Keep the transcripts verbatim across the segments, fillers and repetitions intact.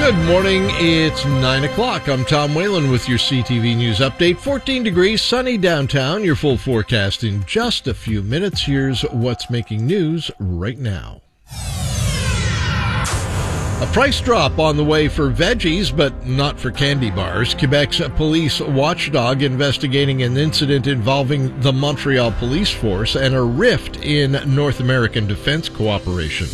Good morning. It's nine o'clock. I'm Tom Whalen with your C T V News Update. fourteen degrees, sunny downtown. Your full forecast in just a few minutes. Here's what's making news right now. A price drop on the way for veggies, but not for candy bars. Quebec's police watchdog investigating an incident involving the Montreal Police Force and a rift in North American defense cooperation.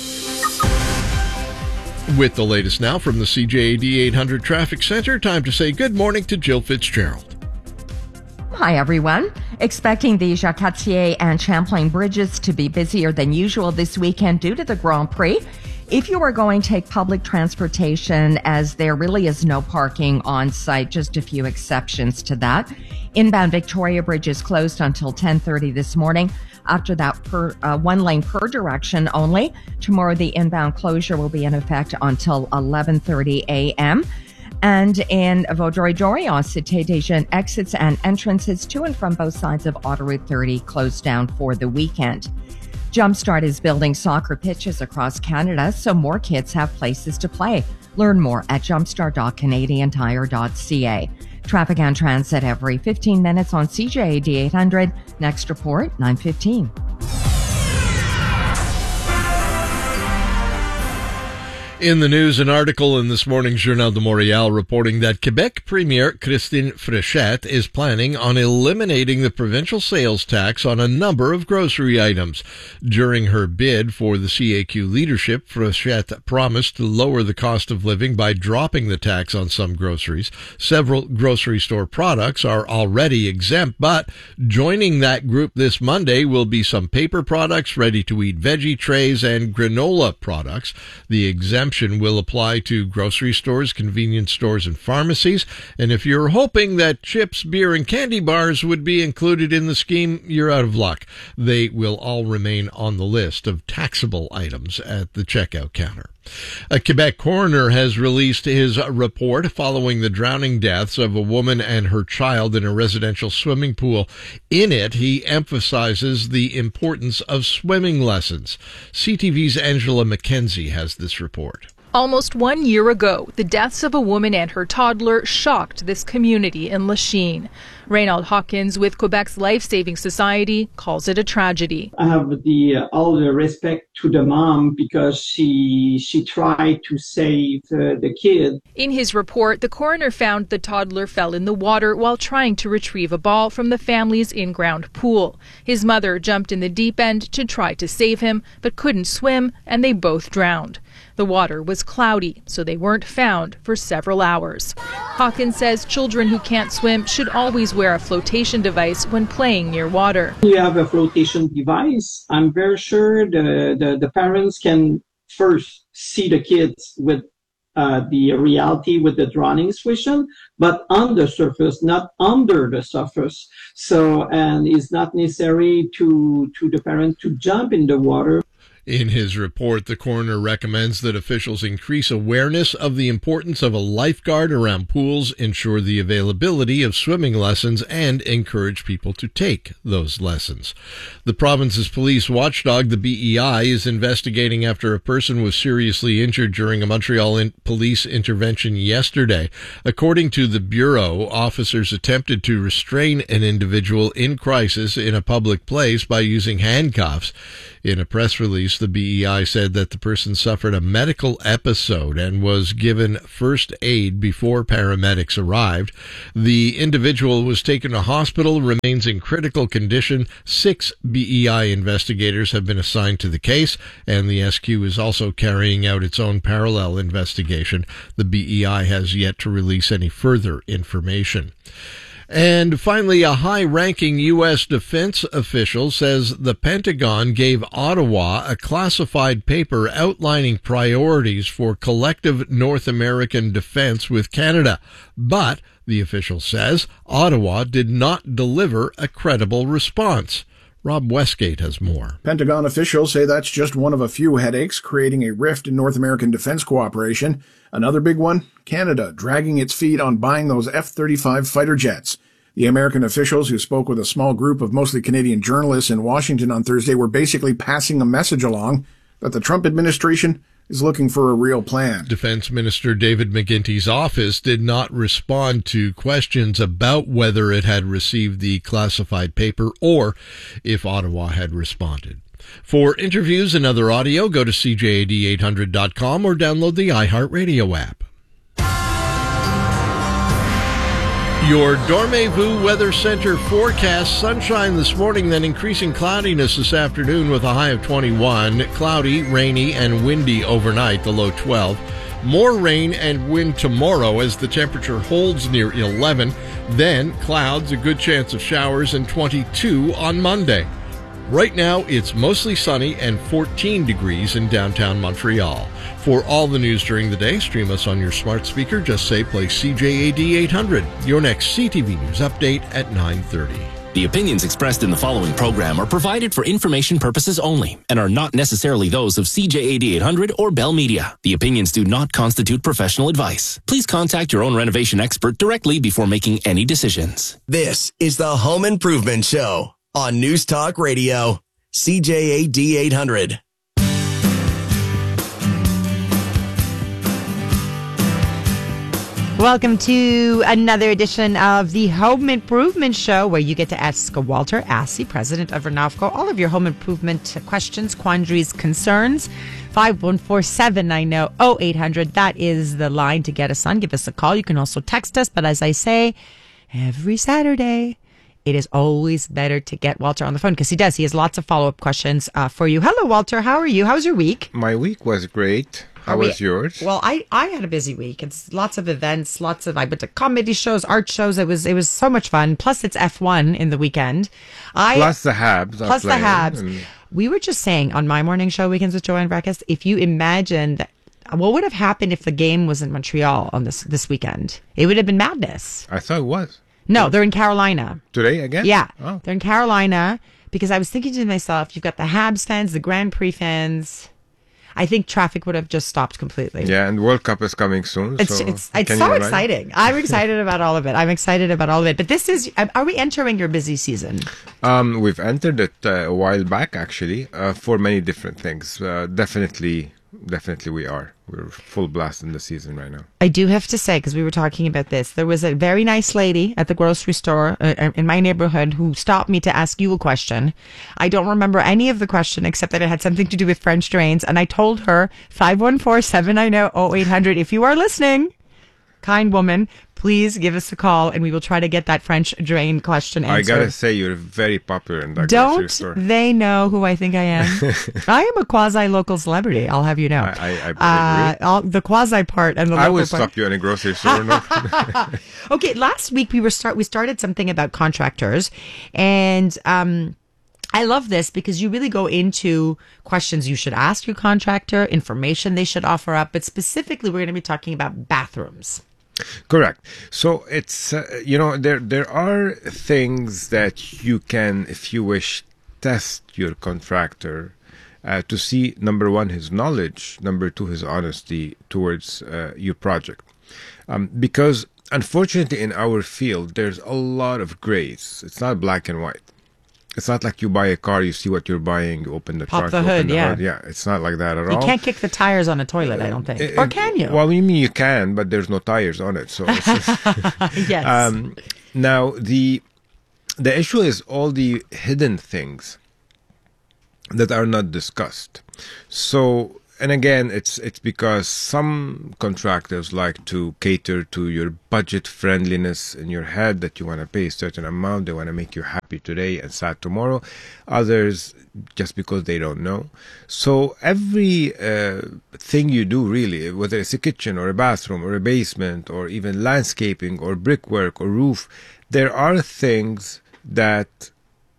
With the latest now from the C J A D eight hundred Traffic Center, time to say good morning to Jill Fitzgerald. Hi, everyone. Expecting the Jacques Cartier and Champlain bridges to be busier than usual this weekend due to the Grand Prix. If you are going to take public transportation, as there really is no parking on site, just a few exceptions to that. Inbound Victoria Bridge is closed until ten thirty this morning. After that, per, uh, one lane per direction only. Tomorrow, the inbound closure will be in effect until eleven thirty a.m. And in Vaudreuil-Dorion, Cité des Jeunes, exits and entrances to and from both sides of Autoroute thirty closed down for the weekend. Jumpstart is building soccer pitches across Canada so more kids have places to play. Learn more at jumpstart dot canadian tire dot c a. Traffic and transit every fifteen minutes on C J A D eight hundred. Next report, nine fifteen. In the news, an article in this morning's Journal de Montréal reporting that Quebec Premier Christine Fréchette is planning on eliminating the provincial sales tax on a number of grocery items. During her bid for the C A Q leadership, Fréchette promised to lower the cost of living by dropping the tax on some groceries. Several grocery store products are already exempt, but joining that group this Monday will be some paper products, ready-to-eat veggie trays, and granola products. The exemption will apply to grocery stores, convenience stores, and pharmacies. And if you're hoping that chips, beer, and candy bars would be included in the scheme, you're out of luck. They will all remain on the list of taxable items at the checkout counter. A Quebec coroner has released his report following the drowning deaths of a woman and her child in a residential swimming pool. In it, he emphasizes the importance of swimming lessons. C T V's Angela McKenzie has this report. Almost one year ago, the deaths of a woman and her toddler shocked this community in Lachine. Reynald Hawkins with Quebec's Life Saving Society calls it a tragedy. I have the uh, all the respect to the mom because she she tried to save uh, the kid. In his report, the coroner found the toddler fell in the water while trying to retrieve a ball from the family's in-ground pool. His mother jumped in the deep end to try to save him, but couldn't swim, and they both drowned. The water was cloudy, so they weren't found for several hours. Hawkins says children who can't swim should always wear a flotation device when playing near water. You have a flotation device. I'm very sure the, the, the parents can first see the kids with uh, the reality with the drowning situation, but on the surface, not under the surface. So, and it's not necessary to, to the parent to jump in the water. In his report, the coroner recommends that officials increase awareness of the importance of a lifeguard around pools, ensure the availability of swimming lessons, and encourage people to take those lessons. The province's police watchdog, the B E I, is investigating after a person was seriously injured during a Montreal in- police intervention yesterday. According to the Bureau, officers attempted to restrain an individual in crisis in a public place by using handcuffs. In a press release, the B E I said that the person suffered a medical episode and was given first aid before paramedics arrived. The individual was taken to hospital, remains in critical condition. Six B E I investigators have been assigned to the case, and the S Q is also carrying out its own parallel investigation. The B E I has yet to release any further information. And finally, a high-ranking U S defense official says the Pentagon gave Ottawa a classified paper outlining priorities for collective North American defense with Canada. But, the official says, Ottawa did not deliver a credible response. Rob Westgate has more. Pentagon officials say that's just one of a few headaches creating a rift in North American defense cooperation. Another big one, Canada dragging its feet on buying those F thirty-five fighter jets. The American officials who spoke with a small group of mostly Canadian journalists in Washington on Thursday were basically passing a message along that the Trump administration is looking for a real plan. Defense Minister David McGuinty's office did not respond to questions about whether it had received the classified paper or if Ottawa had responded. For interviews and other audio, go to C J A D eight hundred dot com or download the iHeartRadio app. Your Dormez-vous Weather Center forecast: sunshine this morning, then increasing cloudiness this afternoon with a high of twenty-one. Cloudy, rainy, and windy overnight, the low twelve. More rain and wind tomorrow as the temperature holds near eleven. Then clouds, a good chance of showers, and twenty-two on Monday. Right now, it's mostly sunny and fourteen degrees in downtown Montreal. For all the news during the day, stream us on your smart speaker. Just say play C J A D eight hundred. Your next C T V News update at nine thirty. The opinions expressed in the following program are provided for information purposes only and are not necessarily those of C J A D eight hundred or Bell Media. The opinions do not constitute professional advice. Please contact your own renovation expert directly before making any decisions. This is the Home Improvement Show on News Talk Radio, C J A D eight hundred. Welcome to another edition of the Home Improvement Show, where you get to ask Walter Assey, president of Renavco, all of your home improvement questions, quandaries, concerns. five one four seven nine zero oh eight hundred. That is the line to get us on. Give us a call. You can also text us. But as I say, every Saturday, it is always better to get Walter on the phone because he does. He has lots of follow-up questions uh, for you. Hello, Walter. How are you? How was your week? My week was great. How we, was yours? Well, I, I had a busy week. It's lots of events, lots of, I went to comedy shows, art shows. It was it was so much fun. Plus, it's F one in the weekend. I, plus the Habs. Plus the Habs. And we were just saying on my morning show, Weekends with Joanne Breakfast, if you imagine that, what would have happened if the game was in Montreal on this, this weekend? It would have been madness. I thought it was. No, they're in Carolina. Today again? Yeah. Oh. They're in Carolina because I was thinking to myself, you've got the Habs fans, the Grand Prix fans. I think traffic would have just stopped completely. Yeah, and World Cup is coming soon. It's so it's, it's so exciting. I'm excited about all of it. I'm excited about all of it. But this is, are we entering your busy season? Um, we've entered it uh, a while back, actually, uh, for many different things. Uh, definitely, definitely we are. We're full blast in the season right now. I do have to say, because we were talking about this, there was a very nice lady at the grocery store uh, in my neighborhood who stopped me to ask you a question. I don't remember any of the question except that it had something to do with French drains. And I told her, five one four seven nine zero oh eight hundred, if you are listening, kind woman, please give us a call and we will try to get that French drain question answered. I gotta say, you're very popular in that Don't grocery store. They know who I think I am? I am a quasi-local celebrity, I'll have you know. I, I, I uh, I'll, the quasi part and the local I would part. stop you in a grocery store. No? Okay, last week we were start we started something about contractors, and um, I love this because you really go into questions you should ask your contractor, information they should offer up, but specifically we're going to be talking about bathrooms. Correct. So it's, uh, you know, there there are things that you can, if you wish, test your contractor uh, to see, number one, his knowledge, number two, his honesty towards uh, your project. Um, because unfortunately in our field, there's a lot of grays. It's not black and white. It's not like you buy a car, you see what you're buying, you open the Pop trunk, the you hood, open the yeah. hood. Yeah, it's not like that at You all. You can't kick the tires on a toilet, I don't think. Uh, or can you? Well, you mean you can, but there's no tires on it. So it's just, yes. Um, now, the the issue is all the hidden things that are not discussed. So, and again, it's it's because some contractors like to cater to your budget friendliness in your head, that you want to pay a certain amount, they want to make you happy today and sad tomorrow. Others, just because they don't know. So every uh, thing you do, really, whether it's a kitchen or a bathroom or a basement or even landscaping or brickwork or roof, there are things that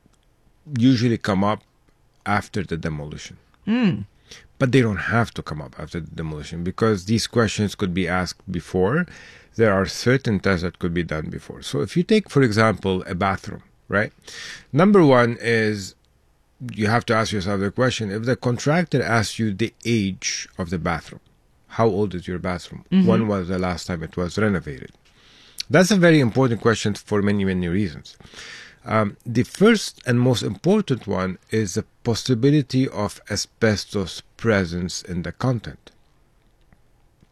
usually come up after the demolition. Mm. But they don't have to come up after the demolition because these questions could be asked before. There are certain tests that could be done before. So if you take, for example, a bathroom, right? Number one is you have to ask yourself the question, if the contractor asks you the age of the bathroom, how old is your bathroom? Mm-hmm. When was the last time it was renovated? That's a very important question for many, many reasons. Um, the first and most important one is the possibility of asbestos presence in the content.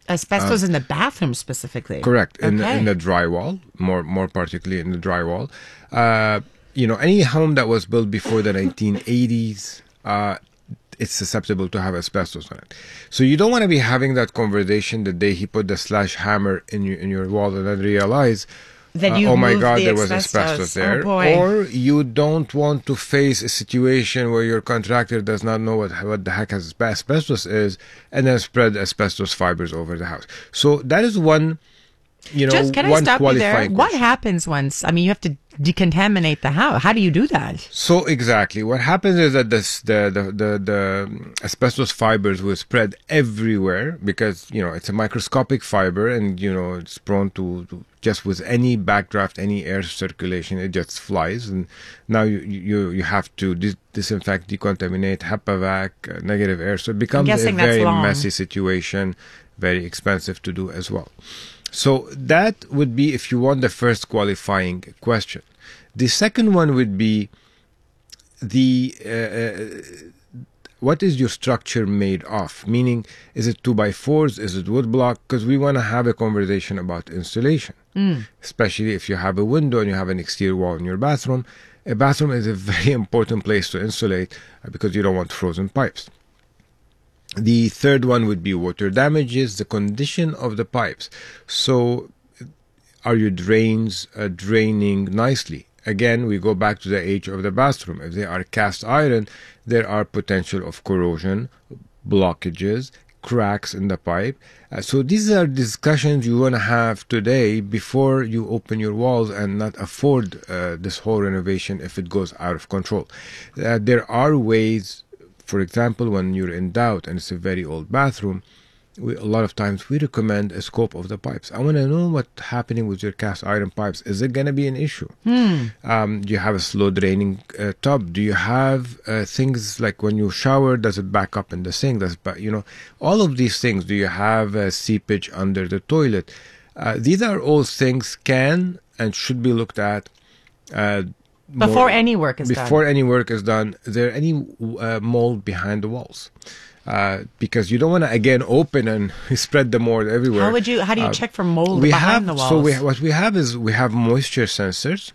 Asbestos uh, in the bathroom specifically. Correct. In, okay. in the drywall, more more particularly in the drywall. Uh, you know, any home that was built before the nineteen eighties, uh, it's susceptible to have asbestos on it. So you don't want to be having that conversation the day he put the slash hammer in your, in your wall and then realize, that you uh, oh my God, the there was asbestos. asbestos there. Oh boy. Or you don't want to face a situation where your contractor does not know what, what the heck has asbestos is and then spread asbestos fibers over the house. So that is one, you know, Just, can one I stop you there? qualifying What question. happens once, I mean, you have to decontaminate the house. How do you do that? So exactly, what happens is that this, the, the the the asbestos fibers will spread everywhere because you know it's a microscopic fiber and you know it's prone to, to just with any backdraft, any air circulation, it just flies. And now you you you have to dis- disinfect, decontaminate, HEPA-vac, uh, negative air. So it becomes a very messy situation, very expensive to do as well. So that would be if you want the first qualifying question. The second one would be the uh, uh, what is your structure made of? Meaning, is it two by fours? Is it wood block? Because we want to have a conversation about insulation, mm. especially if you have a window and you have an exterior wall in your bathroom. A bathroom is a very important place to insulate uh, because you don't want frozen pipes. The third one would be water damages, the condition of the pipes. So, are your drains uh, draining nicely? Again, we go back to the age of the bathroom. If they are cast iron, there are potential of corrosion, blockages, cracks in the pipe. Uh, so these are discussions you want to have today before you open your walls and not afford uh, this whole renovation if it goes out of control. Uh, there are ways, for example, when you're in doubt and it's a very old bathroom, we, a lot of times we recommend a scope of the pipes. I want to know what's happening with your cast iron pipes. Is it going to be an issue? Hmm. Um, do you have a slow draining uh, tub? Do you have uh, things like when you shower, does it back up in the sink? Does it back, you know, all of these things. Do you have uh, seepage under the toilet? Uh, these are all things can and should be looked at uh, before more, any work is before done. Before any work is done. Is there any uh, mold behind the walls? Uh, because you don't want to again open and spread the mold everywhere. How would you? How do you uh, check for mold we behind have, the walls? So we, what we have is we have moisture sensors,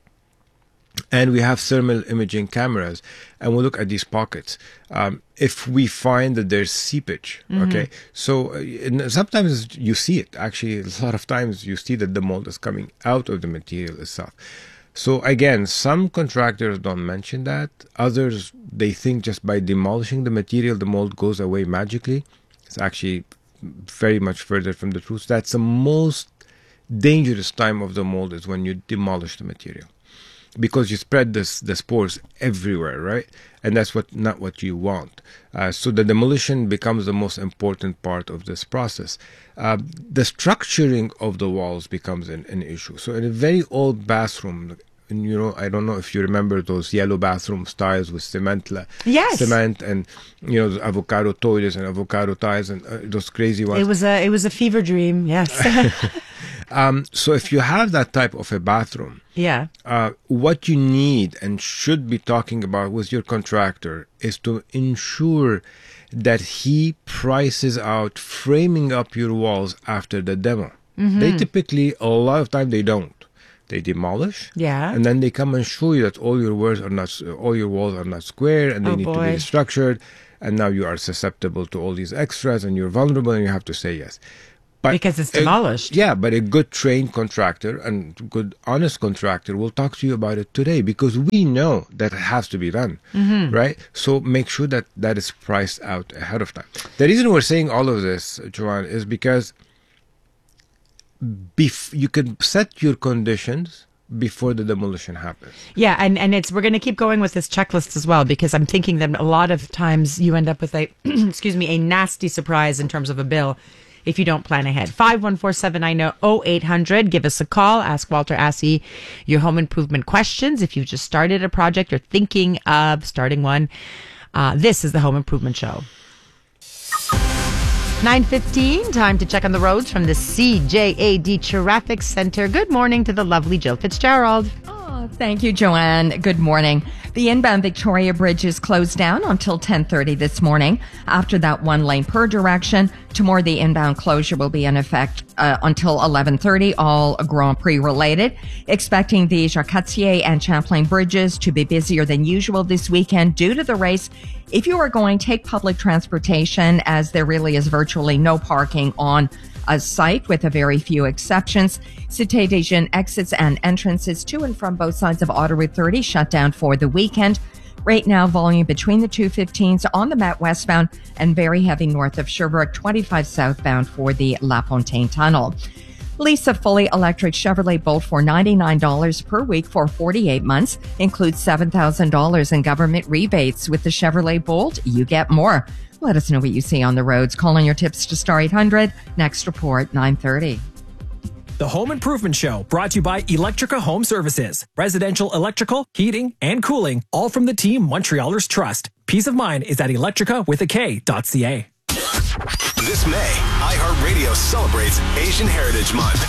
and we have thermal imaging cameras, and we look at these pockets. Um, if we find that there's seepage, mm-hmm. okay, so uh, sometimes you see it. Actually, a lot of times you see that the mold is coming out of the material itself. So again, some contractors don't mention that. Others, they think just by demolishing the material, the mold goes away magically. It's actually very much further from the truth. That's the most dangerous time of the mold is when you demolish the material, because you spread this, the spores everywhere, right? And that's what not what you want. Uh, so the demolition becomes the most important part of this process. Uh, the structuring of the walls becomes an, an issue. So in a very old bathroom, and you know, I don't know if you remember those yellow bathroom styles with cement, yes. cement, and you know, the avocado toilets and avocado tiles and uh, those crazy ones. It was a it was a fever dream. Yes. Um, so if you have that type of a bathroom, yeah, uh, what you need and should be talking about with your contractor is to ensure that he prices out framing up your walls after the demo. Mm-hmm. They typically, a lot of time, they don't. They demolish, yeah, and then they come and show you that all your walls are not, all your walls are not square, and they oh, need boy. to be structured. And now you are susceptible to all these extras, and you're vulnerable, and you have to say yes. But because it's demolished. A, yeah, but a good trained contractor and good honest contractor will talk to you about it today, because we know that it has to be done, mm-hmm. right? So make sure that that is priced out ahead of time. The reason we're saying all of this, Joanne, is because bef- you can set your conditions before the demolition happens. Yeah, and, and it's we're going to keep going with this checklist as well, because I'm thinking that a lot of times you end up with a, excuse me, a nasty surprise in terms of a bill if you don't plan ahead. five one four seven nine zero oh eight hundred. Give us a call. Ask Walter Assey your home improvement questions. If you've just started a project or thinking of starting one, uh, this is the Home Improvement Show. nine fifteen, time to check on the roads from the C J A D Traffic Center. Good morning to the lovely Jill Fitzgerald. Oh, thank you, Joanne. Good morning. The inbound Victoria Bridge is closed down until ten thirty this morning. After that, one lane per direction. Tomorrow, the inbound closure will be in effect uh, until eleven thirty, all Grand Prix related. Expecting the Jacques Cartier and Champlain bridges to be busier than usual this weekend due to the race. If you are going, take public transportation, as there really is virtually no parking on a site with a very few exceptions. Cité des Jeunes exits and entrances to and from both sides of Autoroute thirty shut down for the weekend. Right now, volume between the two fifteens on the Met westbound and very heavy north of Sherbrooke, twenty-five southbound for the La Fontaine Tunnel. Lease a fully electric Chevrolet Bolt for ninety-nine dollars per week for forty-eight months. Includes seven thousand dollars in government rebates. With the Chevrolet Bolt, you get more. Let us know what you see on the roads. Call in your tips to Star eight hundred. Next report, nine thirty. The Home Improvement Show, brought to you by Electrica Home Services. Residential electrical, heating, and cooling, all from the team Montrealers trust. Peace of mind is at electrica with a K dot C A. This May, iHeartRadio celebrates Asian Heritage Month.